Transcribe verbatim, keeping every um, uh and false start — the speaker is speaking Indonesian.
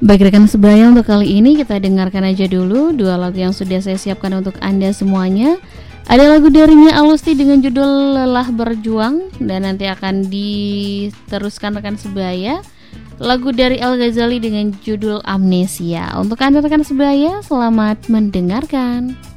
Baik rekan sebaya, untuk kali ini kita dengarkan aja dulu dua lagu yang sudah saya siapkan untuk Anda semuanya. Ada lagu dari Nya Alusti dengan judul Lelah Berjuang, dan nanti akan diteruskan rekan sebaya lagu dari Al Ghazali dengan judul Amnesia. Untuk Anda rekan sebaya, selamat mendengarkan.